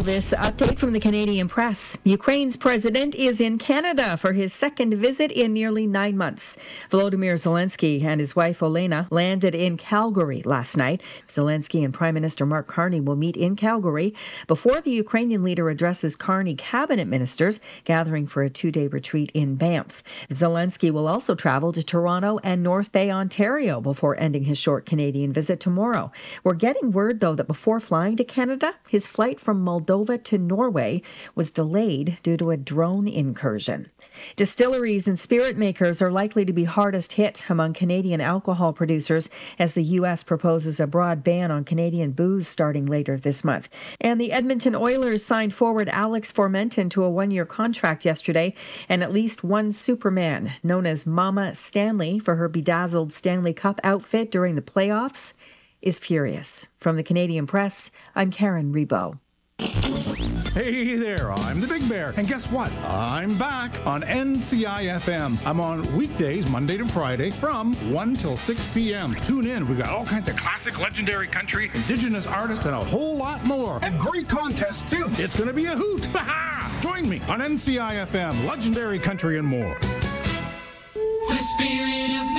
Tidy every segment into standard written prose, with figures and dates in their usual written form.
this update from the Canadian Press. Ukraine's president is in Canada for his second visit in nearly 9 months. Volodymyr Zelensky and his wife Olena landed in Calgary last night. Zelensky and Prime Minister Mark Carney will meet in Calgary before the Ukrainian leader addresses Carney cabinet ministers gathering for a 2-day retreat in Banff. Zelensky will also travel to Toronto and North Bay, Ontario before ending his short Canadian visit tomorrow. We're getting word, though, that before flying to Canada, his flight from Moldova to Norway was delayed due to a drone incursion. Distilleries and spirit makers are likely to be hardest hit among Canadian alcohol producers as the U.S. proposes a broad ban on Canadian booze starting later this month. And the Edmonton Oilers signed forward Alex Formenton to a 1-year contract yesterday, and at least one Superman, known as Mama Stanley for her bedazzled Stanley Cup outfit during the playoffs, is furious. From the Canadian Press, I'm Karen Rebo. Hey there, I'm the Big Bear. And guess what? I'm back on NCI-FM. I'm on weekdays, Monday to Friday, from 1 till 6 p.m. Tune in. We've got all kinds of classic, legendary country, indigenous artists, and a whole lot more. And great contests, too. It's going to be a hoot. Ha-ha! Join me on NCI-FM, legendary country and more. The spirit of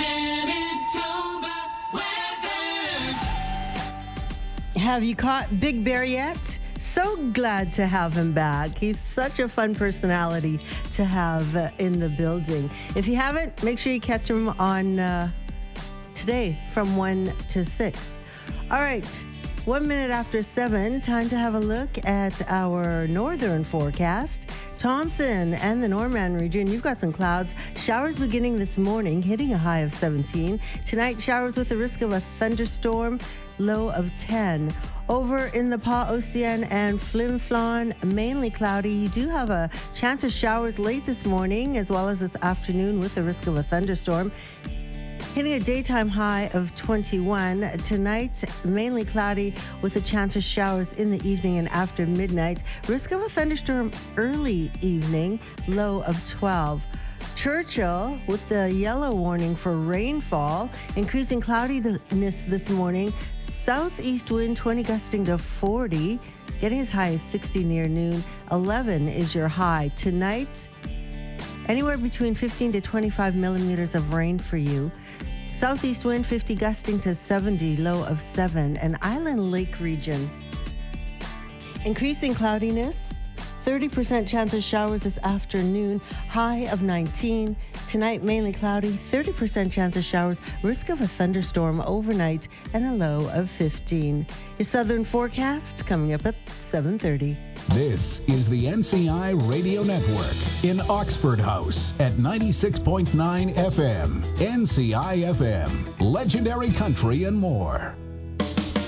Manitoba weather. Have you caught Big Bear yet? So glad to have him back. He's such a fun personality to have in the building. If you haven't, make sure you catch him on today from 1 to 6. All right, 1 minute after 7, time to have a look at our northern forecast. Thompson and the Norman region, you've got some clouds. Showers beginning this morning, hitting a high of 17. Tonight, showers with the risk of a thunderstorm, low of 10. Over in the Pas-Océan and Flin Flon, mainly cloudy. You do have a chance of showers late this morning as well as this afternoon with the risk of a thunderstorm. Hitting a daytime high of 21. Tonight, mainly cloudy with a chance of showers in the evening and after midnight. Risk of a thunderstorm early evening, low of 12. Churchill with the yellow warning for rainfall, increasing cloudiness this morning. Southeast wind 20 gusting to 40, getting as high as 60 near noon. 11 is your high. Tonight, anywhere between 15 to 25 millimeters of rain for you. Southeast wind 50 gusting to 70, low of 7. An Island Lake region. Increasing cloudiness. 30% chance of showers this afternoon, high of 19. Tonight, mainly cloudy, 30% chance of showers, risk of a thunderstorm overnight, and a low of 15. Your southern forecast coming up at 7:30. This is the NCI Radio Network in Oxford House at 96.9 FM. NCI FM, legendary country and more.